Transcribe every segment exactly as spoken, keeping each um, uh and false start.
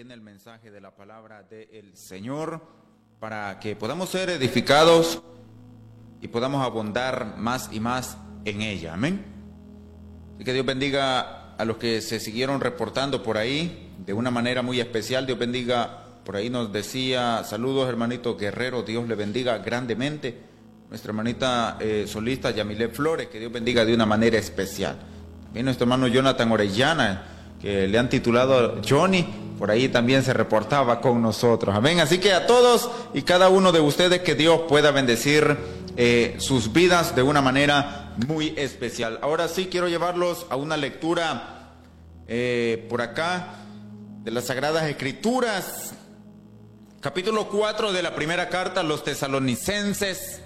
viene el mensaje de la palabra del Señor para que podamos ser edificados y podamos abundar más y más en ella. Amén. Y que Dios bendiga a los que se siguieron reportando por ahí de una manera muy especial. Dios bendiga, por ahí nos decía, saludos hermanito Guerrero, Dios le bendiga grandemente. Nuestra hermanita eh, solista Yamile Flores, que Dios bendiga de una manera especial. También nuestro hermano Jonathan Orellana, que le han titulado Johnny, por ahí también se reportaba con nosotros. Amén. Así que a todos y cada uno de ustedes, que Dios pueda bendecir eh, sus vidas de una manera muy especial. Ahora sí quiero llevarlos a una lectura eh, por acá de las Sagradas Escrituras, capítulo cuatro de la primera carta a los Tesalonicenses,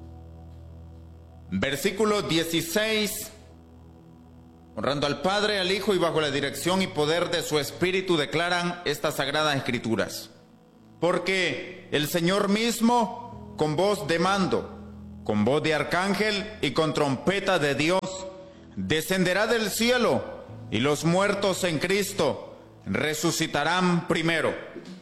versículo dieciséis. Honrando al Padre, al Hijo y bajo la dirección y poder de su Espíritu declaran estas Sagradas Escrituras. Porque el Señor mismo, con voz de mando, con voz de arcángel y con trompeta de Dios, descenderá del cielo, y los muertos en Cristo resucitarán primero.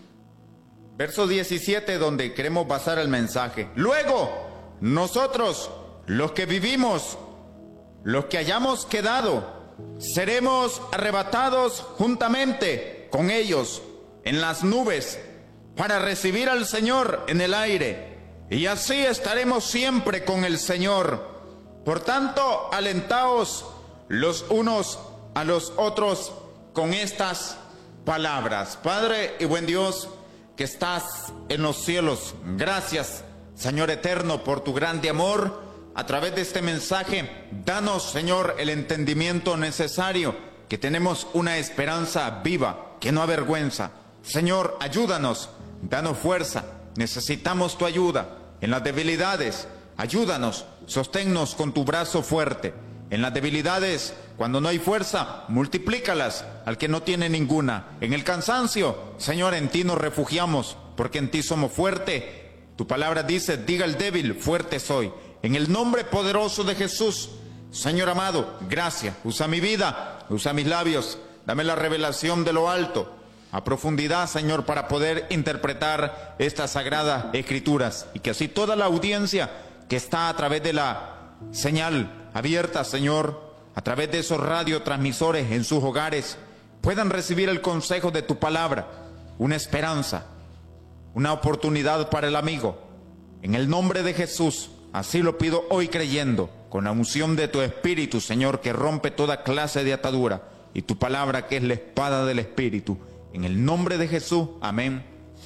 Verso diecisiete, donde queremos basar el mensaje. Luego, nosotros, los que vivimos, los que hayamos quedado, seremos arrebatados juntamente con ellos en las nubes para recibir al Señor en el aire, y así estaremos siempre con el Señor. Por tanto, alentaos los unos a los otros con estas palabras. Padre y buen Dios, que estás en los cielos, gracias, Señor eterno, por tu grande amor. A través de este mensaje, danos, Señor, el entendimiento necesario, que tenemos una esperanza viva, que no avergüenza. Señor, ayúdanos, danos fuerza, necesitamos tu ayuda en las debilidades. Ayúdanos, sosténnos con tu brazo fuerte. En las debilidades, cuando no hay fuerza, multiplícalas al que no tiene ninguna. En el cansancio, Señor, en ti nos refugiamos, porque en ti somos fuertes. Tu palabra dice, diga el débil, fuerte soy. En el nombre poderoso de Jesús, Señor amado, gracias. Usa mi vida, usa mis labios, dame la revelación de lo alto, a profundidad, Señor, para poder interpretar estas sagradas escrituras, y que así toda la audiencia que está a través de la señal abierta, Señor, a través de esos radiotransmisores en sus hogares, puedan recibir el consejo de tu palabra, una esperanza, una oportunidad para el amigo. En el nombre de Jesús, así lo pido hoy creyendo, con la unción de tu Espíritu, Señor, que rompe toda clase de atadura, y tu palabra que es la espada del Espíritu. En el nombre de Jesús, amén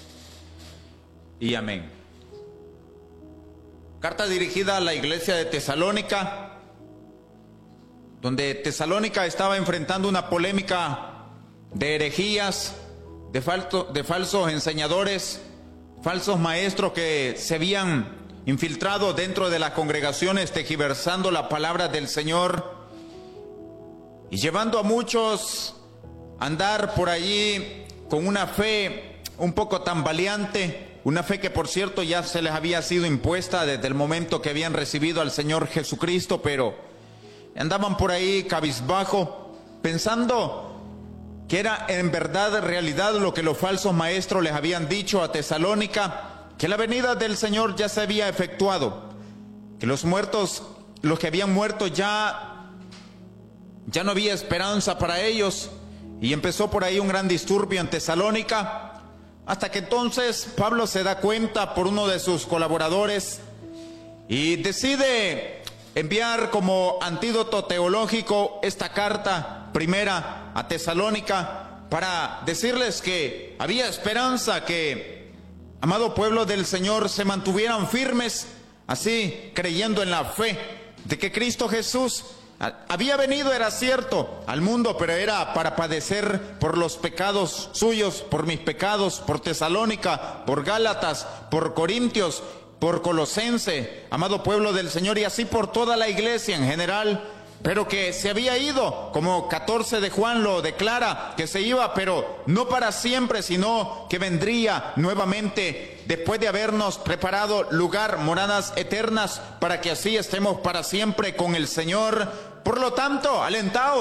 y amén. Carta dirigida a la iglesia de Tesalónica, donde Tesalónica estaba enfrentando una polémica de herejías, de, falto, de falsos enseñadores, falsos maestros que se habían infiltrado dentro de las congregaciones, tergiversando la palabra del Señor y llevando a muchos a andar por allí con una fe un poco tambaleante, una fe que por cierto ya se les había sido impuesta desde el momento que habían recibido al Señor Jesucristo, pero andaban por ahí cabizbajo, pensando que era en verdad, en realidad, lo que los falsos maestros les habían dicho a Tesalónica, que la venida del Señor ya se había efectuado, que los muertos, los que habían muerto ya, ya no había esperanza para ellos, y empezó por ahí un gran disturbio en Tesalónica, hasta que entonces Pablo se da cuenta por uno de sus colaboradores y decide enviar como antídoto teológico esta carta primera a Tesalónica para decirles que había esperanza, que, amado pueblo del Señor, se mantuvieran firmes, así creyendo en la fe de que Cristo Jesús había venido, era cierto, al mundo, pero era para padecer por los pecados suyos, por mis pecados, por Tesalónica, por Gálatas, por Corintios, por Colosense, amado pueblo del Señor, y así por toda la iglesia en general, pero que se había ido, como catorce de Juan lo declara, que se iba, pero no para siempre, sino que vendría nuevamente después de habernos preparado lugar, moradas eternas, para que así estemos para siempre con el Señor. Por lo tanto, alentaos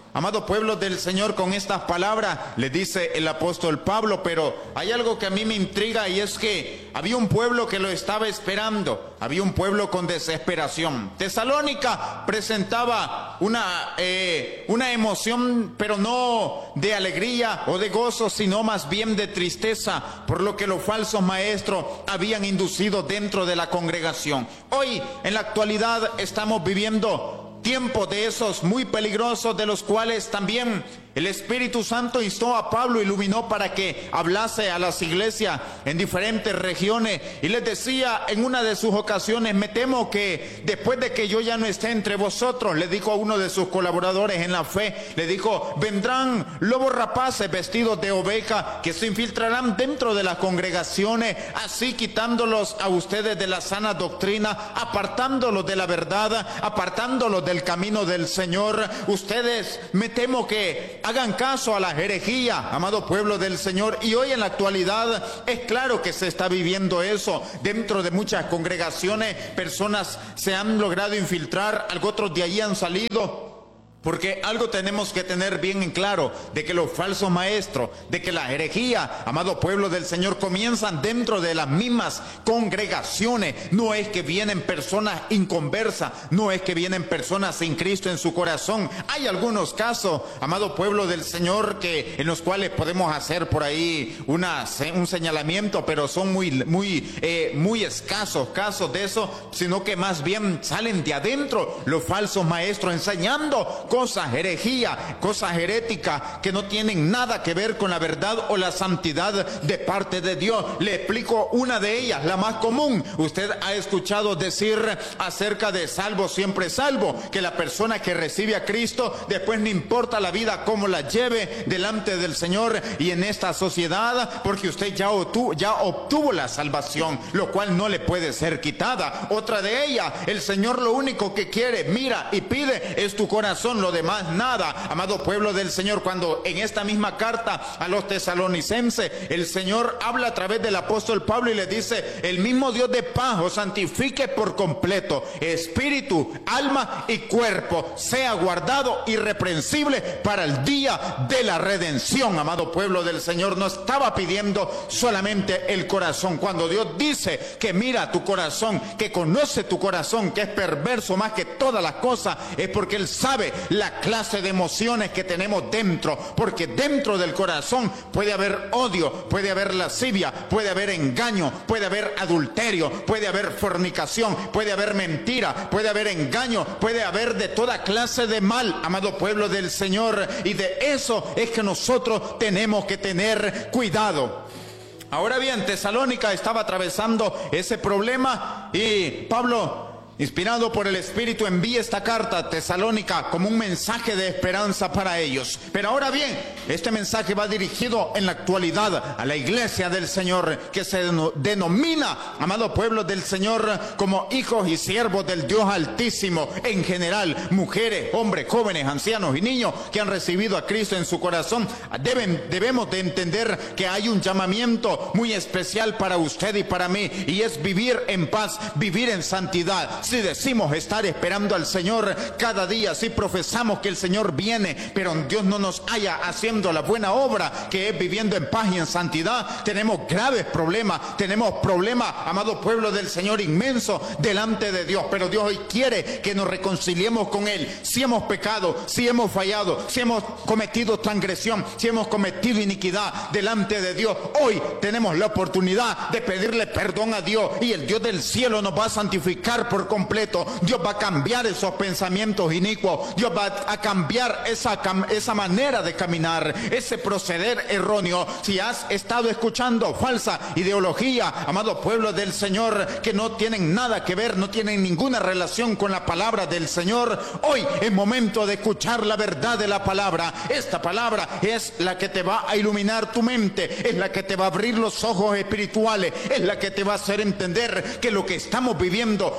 Amado pueblo del Señor, con estas palabras le dice el apóstol Pablo, pero hay algo que a mí me intriga, y es que había un pueblo que lo estaba esperando, había un pueblo con desesperación. Tesalónica presentaba una, eh, una emoción, pero no de alegría o de gozo, sino más bien de tristeza, por lo que los falsos maestros habían inducido dentro de la congregación. Hoy, en la actualidad, estamos viviendo tiempos de esos muy peligrosos, de los cuales también el Espíritu Santo instó a Pablo, iluminó para que hablase a las iglesias en diferentes regiones, y les decía en una de sus ocasiones: me temo que después de que yo ya no esté entre vosotros, le dijo a uno de sus colaboradores en la fe, le dijo: vendrán lobos rapaces vestidos de oveja que se infiltrarán dentro de las congregaciones, así quitándolos a ustedes de la sana doctrina, apartándolos de la verdad, apartándolos del camino del Señor. Ustedes, me temo que hagan caso a la herejía, amado pueblo del Señor. Y hoy en la actualidad es claro que se está viviendo eso. Dentro de muchas congregaciones, personas se han logrado infiltrar, algo otros de allí han salido. Porque algo tenemos que tener bien en claro, de que los falsos maestros, de que la herejía, amado pueblo del Señor, comienzan dentro de las mismas congregaciones. No es que vienen personas inconversas, no es que vienen personas sin Cristo en su corazón. Hay algunos casos, amado pueblo del Señor, que en los cuales podemos hacer por ahí una, un señalamiento, pero son muy, muy, eh, muy escasos casos de eso, sino que más bien salen de adentro los falsos maestros enseñando cosas herejía, cosas heréticas que no tienen nada que ver con la verdad o la santidad de parte de Dios. Le explico una de ellas, la más común. Usted ha escuchado decir acerca de salvo siempre salvo, que la persona que recibe a Cristo, después no importa la vida cómo la lleve delante del Señor y en esta sociedad, porque usted ya obtuvo, ya obtuvo la salvación, lo cual no le puede ser quitada. Otra de ellas, el Señor lo único que quiere, mira y pide, es tu corazón, lo demás nada. Amado pueblo del Señor, cuando en esta misma carta a los tesalonicenses el Señor habla a través del apóstol Pablo y le dice: el mismo Dios de paz os santifique por completo, espíritu, alma y cuerpo sea guardado irreprensible para el día de la redención. Amado pueblo del Señor, no estaba pidiendo solamente el corazón. Cuando Dios dice que mira tu corazón, que conoce tu corazón, que es perverso más que todas las cosas, es porque Él sabe la clase de emociones que tenemos dentro, porque dentro del corazón puede haber odio, puede haber lascivia, puede haber engaño, puede haber adulterio, puede haber fornicación, puede haber mentira, puede haber engaño, puede haber de toda clase de mal, amado pueblo del Señor, y de eso es que nosotros tenemos que tener cuidado. Ahora bien, Tesalónica estaba atravesando ese problema y Pablo, inspirado por el Espíritu, envía esta carta a Tesalónica como un mensaje de esperanza para ellos. Pero ahora bien, este mensaje va dirigido en la actualidad a la iglesia del Señor, que se denomina, amado pueblo del Señor, como hijos y siervos del Dios Altísimo. En general, mujeres, hombres, jóvenes, ancianos y niños que han recibido a Cristo en su corazón, deben, debemos de entender que hay un llamamiento muy especial para usted y para mí, y es vivir en paz, vivir en santidad. Si decimos estar esperando al Señor cada día, si profesamos que el Señor viene, pero Dios no nos haya haciendo la buena obra, que es viviendo en paz y en santidad, tenemos graves problemas, tenemos problemas, amado pueblo del Señor, inmenso delante de Dios. Pero Dios hoy quiere que nos reconciliemos con Él. Si hemos pecado, si hemos fallado, si hemos cometido transgresión, si hemos cometido iniquidad delante de Dios, hoy tenemos la oportunidad de pedirle perdón a Dios, y el Dios del cielo nos va a santificar por completo. Dios va a cambiar esos pensamientos inicuos, Dios va a cambiar esa, esa manera de caminar, ese proceder erróneo. Si has estado escuchando falsa ideología, amado pueblo del Señor, que no tienen nada que ver, no tienen ninguna relación con la palabra del Señor, hoy es momento de escuchar la verdad de la palabra. Esta palabra es la que te va a iluminar tu mente, es la que te va a abrir los ojos espirituales, es la que te va a hacer entender que lo que estamos viviendo hoy en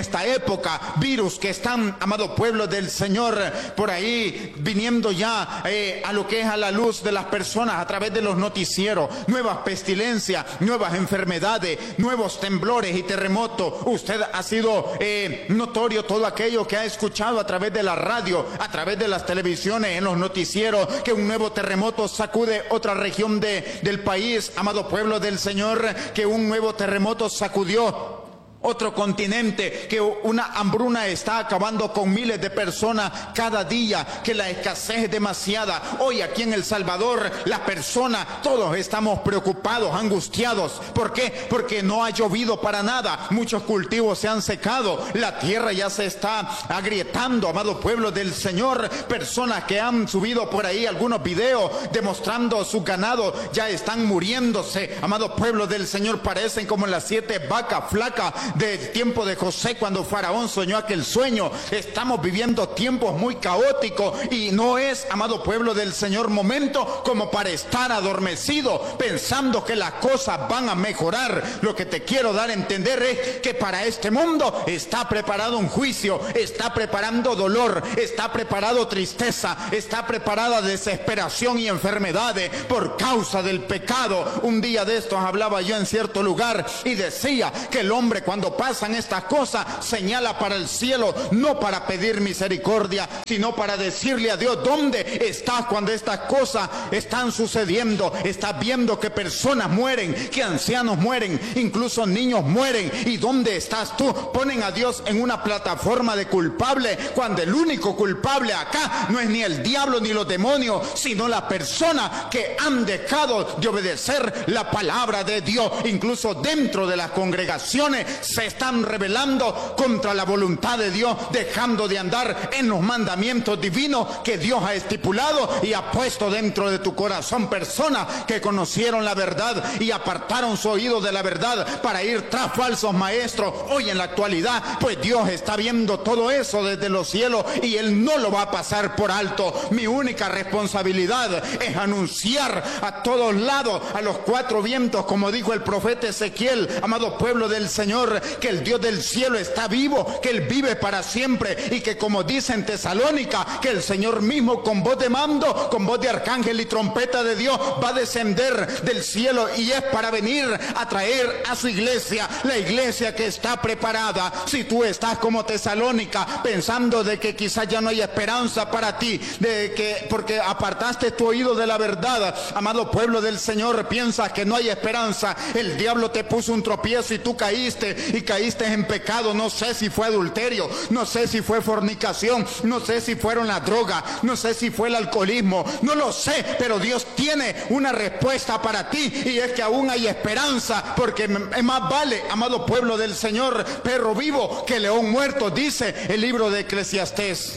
esta época, virus que están, amado pueblo del Señor, por ahí viniendo ya eh, a lo que es a la luz de las personas a través de los noticieros, nuevas pestilencias, nuevas enfermedades, nuevos temblores y terremotos. Usted ha sido eh, notorio todo aquello que ha escuchado a través de la radio, a través de las televisiones, en los noticieros, que un nuevo terremoto sacude otra región de, del país, amado pueblo del Señor, que un nuevo terremoto sacudió otro continente, que una hambruna está acabando con miles de personas cada día, que la escasez es demasiada. Hoy aquí en El Salvador, las personas, todos estamos preocupados, angustiados. ¿Por qué? Porque no ha llovido para nada, muchos cultivos se han secado, la tierra ya se está agrietando, amado pueblo del Señor. Personas que han subido por ahí algunos videos demostrando su ganado, ya están muriéndose, amado pueblo del Señor. Parecen como las siete vacas flacas del tiempo de José, cuando Faraón soñó aquel sueño. Estamos viviendo tiempos muy caóticos y no es, amado pueblo del Señor, momento como para estar adormecido pensando que las cosas van a mejorar. Lo que te quiero dar a entender es que para este mundo está preparado un juicio, está preparando dolor, está preparado tristeza, está preparada desesperación y enfermedades por causa del pecado. Un día de estos hablaba yo en cierto lugar y decía que el hombre, cuando pasan estas cosas, señala para el cielo, no para pedir misericordia, sino para decirle a Dios: ¿dónde estás cuando estas cosas están sucediendo? Estás viendo que personas mueren, que ancianos mueren, incluso niños mueren. ¿Y dónde estás tú? Ponen a Dios en una plataforma de culpable, cuando el único culpable acá no es ni el diablo ni los demonios, sino las personas que han dejado de obedecer la palabra de Dios. Incluso dentro de las congregaciones se están rebelando contra la voluntad de Dios, dejando de andar en los mandamientos divinos que Dios ha estipulado y ha puesto dentro de tu corazón. Personas que conocieron la verdad y apartaron su oído de la verdad para ir tras falsos maestros. Hoy en la actualidad, pues Dios está viendo todo eso desde los cielos y Él no lo va a pasar por alto. Mi única responsabilidad es anunciar a todos lados, a los cuatro vientos, como dijo el profeta Ezequiel, amado pueblo del Señor, que el Dios del cielo está vivo, que Él vive para siempre y que, como dice en Tesalónica, que el Señor mismo con voz de mando, con voz de arcángel y trompeta de Dios va a descender del cielo y es para venir a traer a su iglesia, la iglesia que está preparada. Si tú estás como Tesalónica pensando de que quizás ya no hay esperanza para ti, de que porque apartaste tu oído de la verdad, amado pueblo del Señor, piensas que no hay esperanza, el diablo te puso un tropiezo y tú caíste y caíste en pecado. No sé si fue adulterio, no sé si fue fornicación, no sé si fueron las drogas, no sé si fue el alcoholismo, no lo sé, pero Dios tiene una respuesta para ti y es que aún hay esperanza, porque más vale, amado pueblo del Señor, perro vivo que león muerto, dice el libro de Eclesiastés.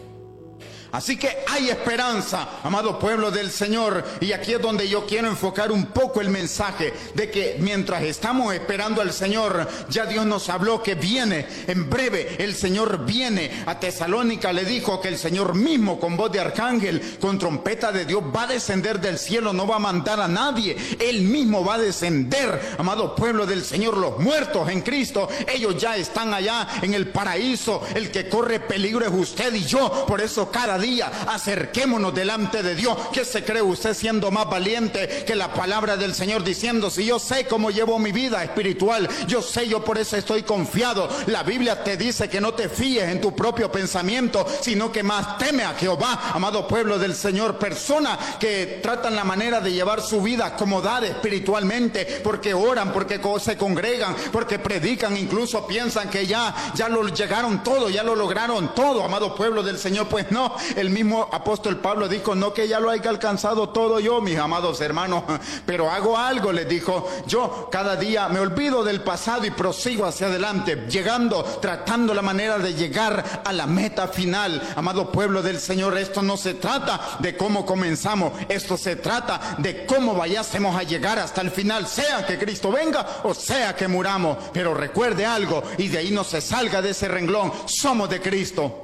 Así que hay esperanza, amado pueblo del Señor, y aquí es donde yo quiero enfocar un poco el mensaje de que mientras estamos esperando al Señor, ya Dios nos habló que viene, en breve el Señor viene. A Tesalónica le dijo que el Señor mismo, con voz de arcángel, con trompeta de Dios, va a descender del cielo, no va a mandar a nadie, Él mismo va a descender. Amado pueblo del Señor, los muertos en Cristo, ellos ya están allá en el paraíso. El que corre peligro es usted y yo. Por eso cada día acerquémonos delante de Dios. ¿Qué se cree usted siendo más valiente que la palabra del Señor, diciendo: si yo sé cómo llevo mi vida espiritual, yo sé, yo por eso estoy confiado? La Biblia te dice que no te fíes en tu propio pensamiento, sino que más teme a Jehová. Amado pueblo del Señor, personas que tratan la manera de llevar su vida acomodada espiritualmente, porque oran, porque se congregan, porque predican, incluso piensan que ya, ya lo llegaron todo, ya lo lograron todo. Amado pueblo del Señor, pues no. El mismo apóstol Pablo dijo: no que ya lo haya alcanzado todo yo, mis amados hermanos, pero hago algo, les dijo: yo cada día me olvido del pasado y prosigo hacia adelante, llegando, tratando la manera de llegar a la meta final. Amado pueblo del Señor, esto no se trata de cómo comenzamos, esto se trata de cómo vayásemos a llegar hasta el final, sea que Cristo venga o sea que muramos. Pero recuerde algo, y de ahí no se salga de ese renglón: somos de Cristo.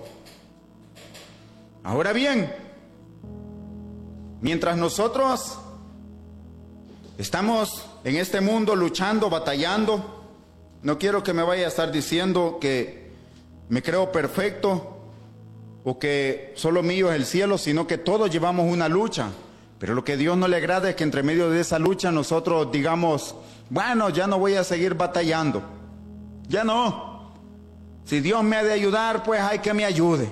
Ahora bien, mientras nosotros estamos en este mundo luchando, batallando, no quiero que me vaya a estar diciendo que me creo perfecto o que solo mío es el cielo, sino que todos llevamos una lucha. Pero lo que a Dios no le agrada es que entre medio de esa lucha nosotros digamos, bueno, ya no voy a seguir batallando. Ya no. Si Dios me ha de ayudar, pues hay que me ayude.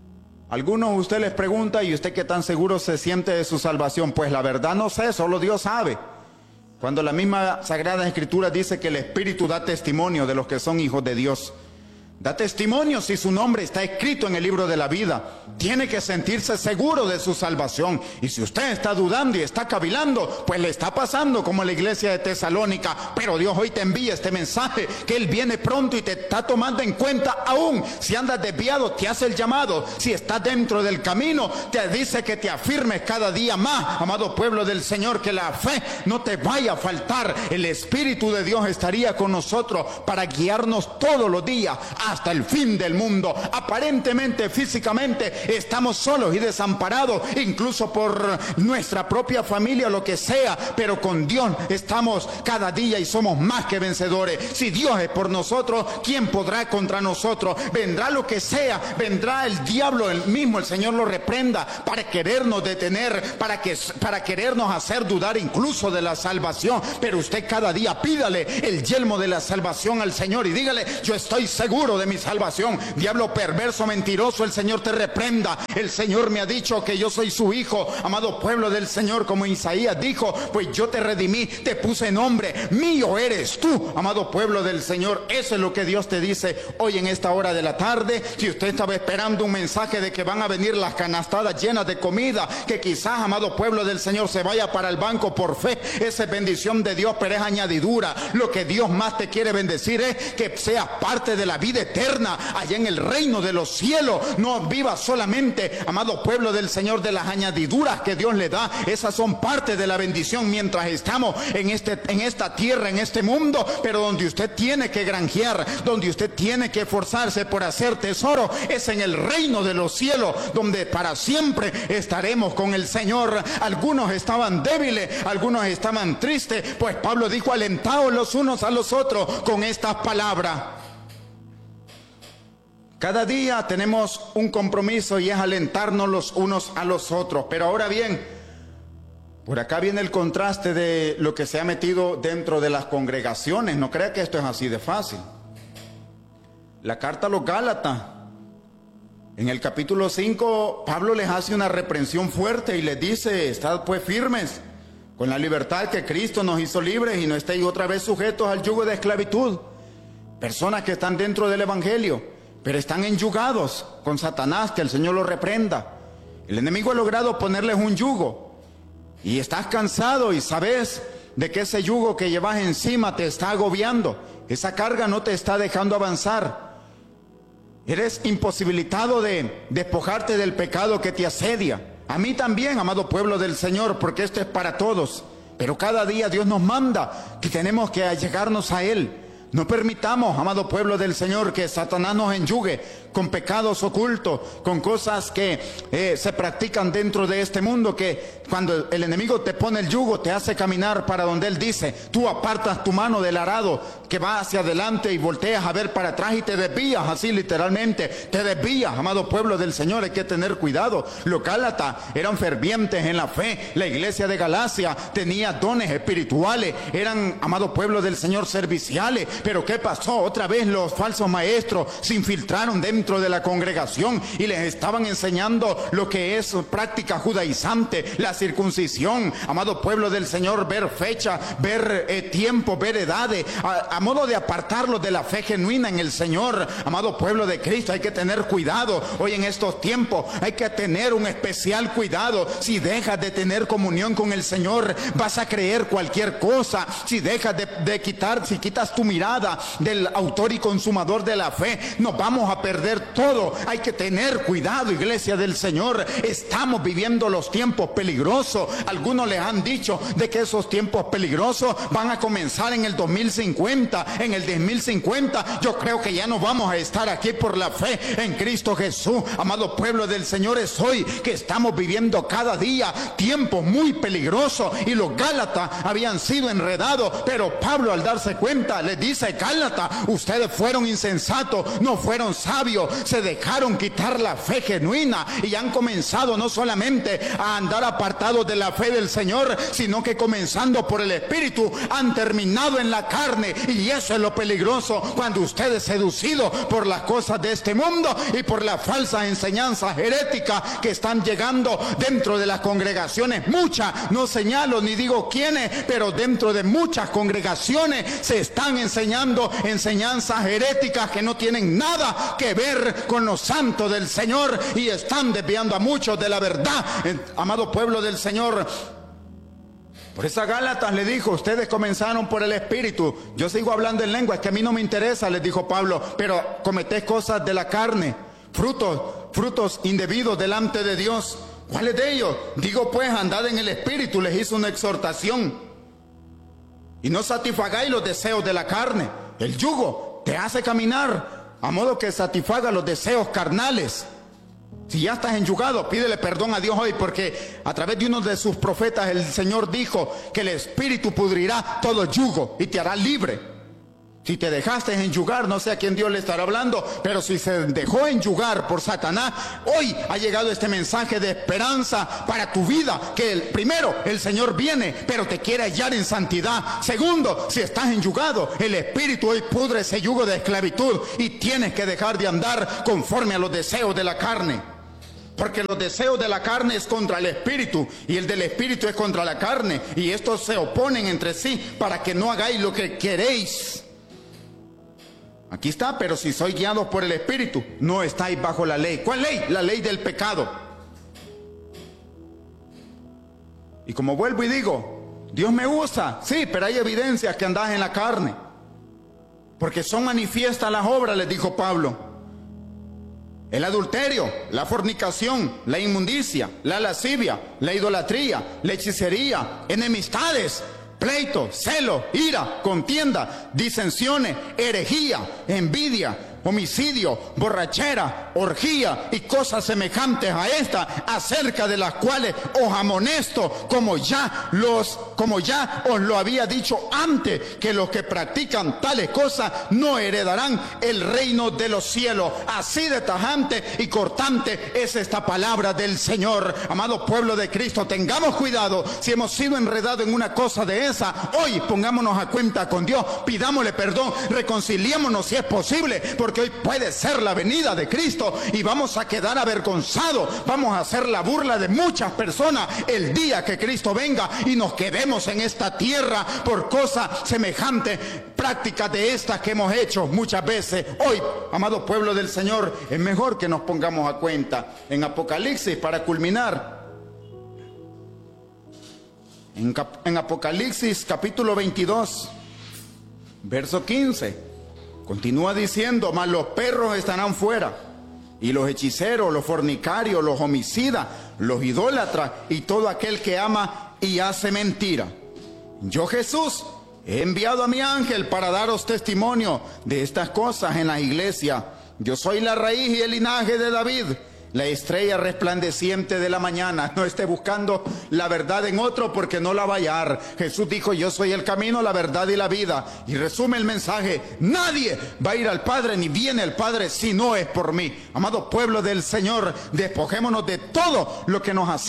Algunos usted les pregunta, ¿y usted qué tan seguro se siente de su salvación? Pues la verdad no sé, solo Dios sabe. Cuando la misma Sagrada Escritura dice que el Espíritu da testimonio de los que son hijos de Dios. Da testimonio si su nombre está escrito en el libro de la vida. Tiene que sentirse seguro de su salvación. Y si usted está dudando y está cavilando, pues le está pasando como la iglesia de Tesalónica. Pero Dios hoy te envía este mensaje, que Él viene pronto y te está tomando en cuenta aún. Si andas desviado, te hace el llamado. Si estás dentro del camino, te dice que te afirmes cada día más, amado pueblo del Señor, que la fe no te vaya a faltar. El Espíritu de Dios estaría con nosotros para guiarnos todos los días hasta el fin del mundo. Aparentemente, físicamente, estamos solos y desamparados, incluso por nuestra propia familia, lo que sea, pero con Dios estamos cada día y somos más que vencedores. Si Dios es por nosotros, ¿quién podrá contra nosotros? Vendrá lo que sea, vendrá el diablo, el mismo, el Señor lo reprenda, para querernos detener, para, que, para querernos hacer dudar incluso de la salvación. Pero usted cada día pídale el yelmo de la salvación al Señor y dígale, yo estoy seguro de mi salvación. Diablo perverso, mentiroso, el Señor te reprenda. El Señor me ha dicho que yo soy su hijo. Amado pueblo del Señor, como Isaías dijo, pues yo te redimí, te puse nombre, mío eres tú. Amado pueblo del Señor, eso es lo que Dios te dice hoy en esta hora de la tarde. Si usted estaba esperando un mensaje de que van a venir las canastadas llenas de comida, que quizás, amado pueblo del Señor, se vaya para el banco por fe, esa es bendición de Dios, pero es añadidura. Lo que Dios más te quiere bendecir es que seas parte de la vida eterna allá en el reino de los cielos. No vivas solamente, amado pueblo del Señor, de las añadiduras que Dios le da. Esas son parte de la bendición mientras estamos en, este, en esta tierra, en este mundo. Pero donde usted tiene que granjear, donde usted tiene que esforzarse por hacer tesoro, es en el reino de los cielos, donde para siempre estaremos con el Señor. Algunos estaban débiles, algunos estaban tristes, pues Pablo dijo, alentaos los unos a los otros con estas palabras. Cada día tenemos un compromiso y es alentarnos los unos a los otros. Pero ahora bien, por acá viene el contraste de lo que se ha metido dentro de las congregaciones. No crea que esto es así de fácil. La carta a los Gálatas, en el capítulo cinco, Pablo les hace una reprensión fuerte y les dice, estad pues firmes con la libertad que Cristo nos hizo libres y no estéis otra vez sujetos al yugo de esclavitud. Personas que están dentro del evangelio, pero están enyugados con Satanás, que el Señor los reprenda. El enemigo ha logrado ponerles un yugo y estás cansado y sabes de que ese yugo que llevas encima te está agobiando. Esa carga no te está dejando avanzar. Eres imposibilitado de despojarte del pecado que te asedia. A mí también, amado pueblo del Señor, porque esto es para todos. Pero cada día Dios nos manda que tenemos que allegarnos a Él. No permitamos, amado pueblo del Señor, que Satanás nos enyugue con pecados ocultos, con cosas que eh, se practican dentro de este mundo, que cuando el enemigo te pone el yugo, te hace caminar para donde Él dice. Tú apartas tu mano del arado que va hacia adelante y volteas a ver para atrás y te desvías, así literalmente, te desvías, amado pueblo del Señor. Hay que tener cuidado. Los Gálatas eran fervientes en la fe. La iglesia de Galacia tenía dones espirituales, eran, amado pueblo del Señor, serviciales. Pero ¿qué pasó? Otra vez los falsos maestros se infiltraron dentro de la congregación y les estaban enseñando lo que es práctica judaizante, la circuncisión, amado pueblo del Señor, ver fecha, ver eh, tiempo, ver edades, a, a modo de apartarlos de la fe genuina en el Señor. Amado pueblo de Cristo, hay que tener cuidado. Hoy en estos tiempos hay que tener un especial cuidado. Si dejas de tener comunión con el Señor, vas a creer cualquier cosa. Si dejas de, de quitar, si quitas tu mirada del autor y consumador de la fe, nos vamos a perder todo. Hay que tener cuidado, iglesia del Señor. Estamos viviendo los tiempos peligrosos. Algunos les han dicho de que esos tiempos peligrosos van a comenzar en el dos mil cincuenta. En el dos mil cincuenta yo creo que ya no vamos a estar aquí por la fe en Cristo Jesús. Amado pueblo del Señor, es hoy que estamos viviendo cada día tiempos muy peligrosos, y los Gálatas habían sido enredados, pero Pablo, al darse cuenta, les dice: Gálatas, ustedes fueron insensatos, no fueron sabios, seminario se dejaron quitar la fe genuina y han comenzado no solamente a andar apartados de la fe del Señor, sino que comenzando por el Espíritu han terminado en la carne. Y eso es lo peligroso, cuando usted es seducido por las cosas de este mundo y por las falsas enseñanzas heréticas que están llegando dentro de las congregaciones. Muchas, no señalo ni digo quiénes, pero dentro de muchas congregaciones se están enseñando enseñanzas heréticas que no tienen nada que ver con los santos del Señor y están desviando a muchos de la verdad. Amado pueblo del Señor, por eso a Gálatas le dijo: ustedes comenzaron por el Espíritu, yo sigo hablando en lengua, es que a mí no me interesa, les dijo Pablo, pero cometés cosas de la carne, frutos, frutos indebidos delante de Dios. ¿Cuáles de ellos? Digo pues, andad en el Espíritu, les hizo una exhortación, y no satisfagáis los deseos de la carne. El yugo te hace caminar a modo que satisfaga los deseos carnales. Si ya estás enyugado, pídele perdón a Dios hoy, porque a través de uno de sus profetas el Señor dijo que el Espíritu pudrirá todo yugo y te hará libre. Si te dejaste enyugar, no sé a quién Dios le estará hablando, pero si se dejó enyugar por Satanás, hoy ha llegado este mensaje de esperanza para tu vida. Que el, primero, el Señor viene, pero te quiere hallar en santidad. Segundo, si estás enyugado, el Espíritu hoy pudre ese yugo de esclavitud y tienes que dejar de andar conforme a los deseos de la carne. Porque los deseos de la carne es contra el Espíritu y el del Espíritu es contra la carne, y estos se oponen entre sí para que no hagáis lo que queréis. Aquí está: pero si sois guiados por el Espíritu, no estáis bajo la ley. ¿Cuál ley? La ley del pecado. Y como vuelvo y digo, Dios me usa, sí, pero hay evidencias que andás en la carne, porque son manifiestas las obras, les dijo Pablo: el adulterio, la fornicación, la inmundicia, la lascivia, la idolatría, la hechicería, enemistades, pleito, celo, ira, contienda, disensiones, herejía, envidia, homicidio, borrachera, orgía y cosas semejantes a esta, acerca de las cuales os amonesto, como ya los, como ya os lo había dicho antes, que los que practican tales cosas no heredarán el reino de los cielos. Así de tajante y cortante es esta palabra del Señor. Amado pueblo de Cristo, tengamos cuidado. Si hemos sido enredados en una cosa de esa, hoy pongámonos a cuenta con Dios, pidámosle perdón, reconciliémonos si es posible, porque hoy puede ser la venida de Cristo y vamos a quedar avergonzados, vamos a hacer la burla de muchas personas el día que Cristo venga y nos quedemos en esta tierra por cosas semejantes, prácticas de estas que hemos hecho muchas veces. Hoy, amado pueblo del Señor, es mejor que nos pongamos a cuenta. En Apocalipsis, para culminar, en, cap en Apocalipsis capítulo veintidós, verso quince, continúa diciendo: mas los perros estarán fuera, y los hechiceros, los fornicarios, los homicidas, los idólatras y todo aquel que ama y hace mentira. Yo, Jesús, he enviado a mi ángel para daros testimonio de estas cosas en la iglesia. Yo soy la raíz y el linaje de David, la estrella resplandeciente de la mañana. No esté buscando la verdad en otro, porque no la va a hallar. Jesús dijo: yo soy el camino, la verdad y la vida. Y resume el mensaje: nadie va a ir al Padre, ni viene al Padre, si no es por mí. Amado pueblo del Señor, despojémonos de todo lo que nos hace